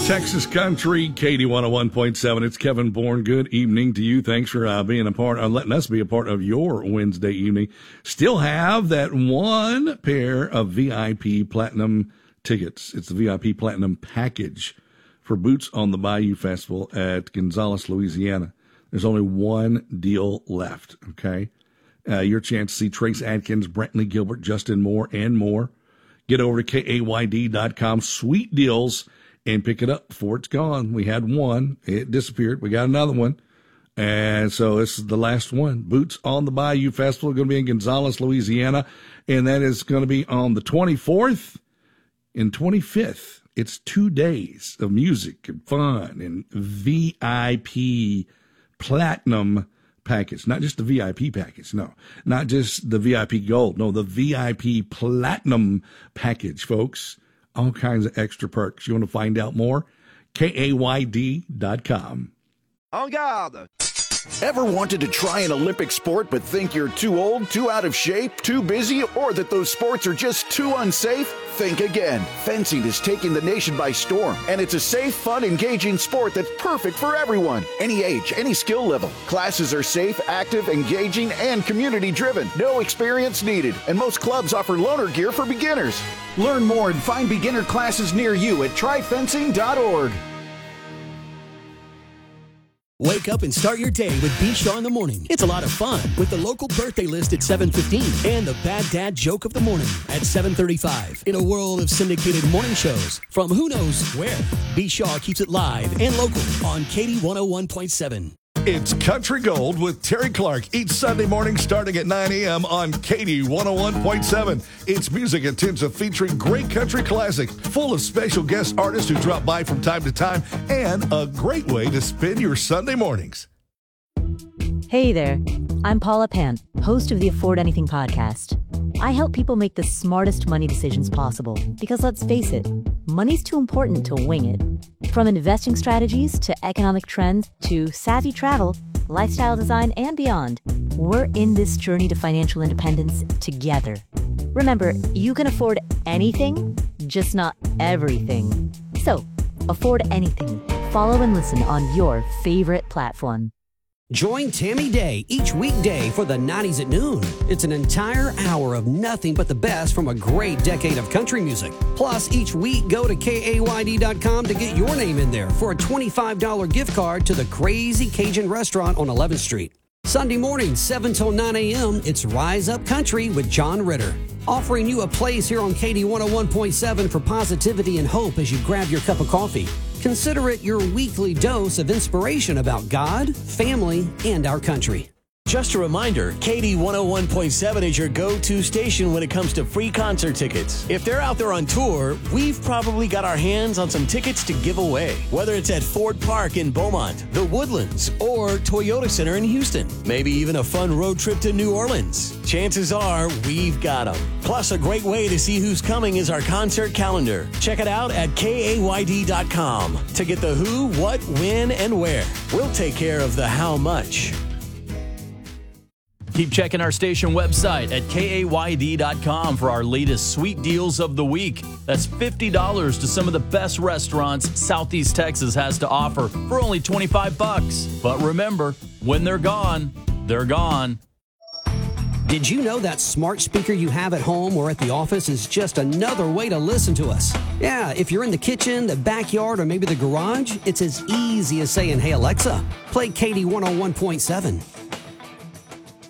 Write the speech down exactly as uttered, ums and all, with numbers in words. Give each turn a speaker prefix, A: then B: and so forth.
A: Texas Country, Katie one oh one point seven. It's Kevin Bourne. Good evening to you. Thanks for uh, being a part, uh, letting us be a part of your Wednesday evening. Still have that one pair of V I P Platinum tickets. It's the V I P Platinum package for Boots on the Bayou Festival at Gonzales, Louisiana. There's only one deal left, okay? Uh, your chance to see Trace Adkins, Brantley Gilbert, Justin Moore, and more. Get over to K A Y D dot com. Sweet deals. And pick it up before it's gone. We had one. It disappeared. We got another one. And so this is the last one. Boots on the Bayou Festival, going to be in Gonzales, Louisiana. And that is going to be on the twenty-fourth and twenty-fifth. It's two days of music and fun and V I P Platinum package. Not just the V I P package. No, not just the V I P Gold. No, the V I P Platinum package, folks. All kinds of extra perks. You want to find out more? K A Y D dot com.
B: En garde!
C: Ever wanted to try an Olympic sport but think you're too old, too out of shape, too busy, or that those sports are just too unsafe? Think again. Fencing is taking the nation by storm, and it's a safe, fun, engaging sport that's perfect for everyone. Any age, any skill level. Classes are safe, active, engaging, and community-driven. No experience needed, and most clubs offer loaner gear for beginners. Learn more and find beginner classes near you at try fencing dot org.
D: Wake up and start your day with B-Shaw in the morning. It's a lot of fun with the local birthday list at seven fifteen and the Bad Dad joke of the morning at seven thirty-five. In a world of syndicated morning shows from who knows where, B-Shaw keeps it live and local on Katie one oh one point seven.
A: It's Country Gold with Terry Clark each Sunday morning starting at nine a.m. on Katie one oh one point seven. It's music intensive featuring great country classics, full of special guest artists who drop by from time to time, and a great way to spend your Sunday mornings.
E: Hey there, I'm Paula Pant, host of the Afford Anything podcast. I help people make the smartest money decisions possible because, let's face it, money's too important to wing it. From investing strategies to economic trends to savvy travel, lifestyle design, and beyond, we're in this journey to financial independence together. Remember, you can afford anything, just not everything. So, afford anything. Follow and listen on your favorite platform.
D: Join Tammy Day each weekday for the nineties at noon. It's an entire hour of nothing but the best from a great decade of country music. Plus, each week, go to K A Y D dot com to get your name in there for a twenty-five dollars gift card to the Crazy Cajun Restaurant on eleventh street. Sunday morning, seven till nine a.m., it's Rise Up Country with John Ritter. Offering you a place here on Katie one oh one point seven for positivity and hope as you grab your cup of coffee. Consider it your weekly dose of inspiration about God, family, and our country.
F: Just a reminder, Katie one oh one point seven is your go-to station when it comes to free concert tickets. If they're out there on tour, we've probably got our hands on some tickets to give away. Whether it's at Ford Park in Beaumont, the Woodlands, or Toyota Center in Houston. Maybe even a fun road trip to New Orleans. Chances are we've got them. Plus, a great way to see who's coming is our concert calendar. Check it out at K A Y D dot com to get the who, what, when, and where. We'll take care of the how much.
G: Keep checking our station website at K A Y D dot com for our latest sweet deals of the week. That's fifty dollars to some of the best restaurants Southeast Texas has to offer for only twenty-five bucks. But remember, when they're gone, they're gone.
D: Did you know that smart speaker you have at home or at the office is just another way to listen to us? Yeah, if you're in the kitchen, the backyard, or maybe the garage, it's as easy as saying, "Hey, Alexa, play Katie one oh one point seven."